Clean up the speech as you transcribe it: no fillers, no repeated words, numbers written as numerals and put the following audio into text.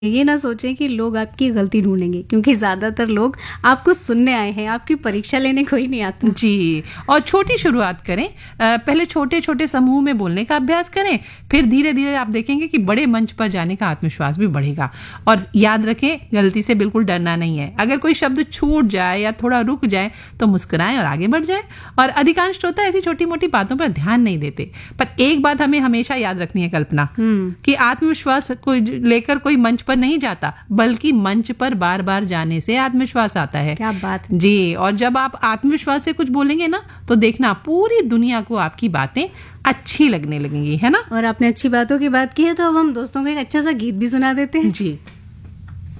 ये ना सोचें कि लोग आपकी गलती ढूंढेंगे, क्योंकि ज्यादातर लोग आपको सुनने आए हैं, आपकी परीक्षा लेने कोई नहीं आता। जी, और छोटी शुरुआत करें। पहले छोटे छोटे समूह में बोलने का अभ्यास करें, फिर धीरे धीरे आप देखेंगे कि बड़े मंच पर जाने का आत्मविश्वास भी बढ़ेगा। और याद रखें, गलती से बिल्कुल डरना नहीं है। अगर कोई शब्द छूट जाए या थोड़ा रुक जाए तो मुस्कुराएं और आगे बढ़ जाएं। और अधिकांश श्रोता ऐसी छोटी मोटी बातों पर ध्यान नहीं देते, पर एक बात हमें हमेशा याद रखनी है कल्पना, कि आत्मविश्वास को लेकर कोई मंच पर नहीं जाता, बल्कि मंच पर बार बार जाने से आत्मविश्वास आता है। क्या बात है जी, और जब आप आत्मविश्वास से कुछ बोलेंगे ना, तो देखना पूरी दुनिया को आपकी बातें अच्छी लगने लगेंगी, है ना। और आपने अच्छी बातों की बात की है, तो अब हम दोस्तों को एक अच्छा सा गीत भी सुना देते हैं। जी।